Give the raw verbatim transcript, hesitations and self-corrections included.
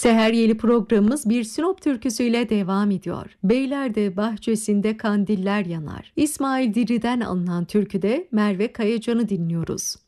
Seheryeli programımız bir Sinop türküsüyle devam ediyor. Beyler'de bahçesinde kandiller yanar. İsmail Diri'den alınan türküde Merve Kayacan'ı dinliyoruz.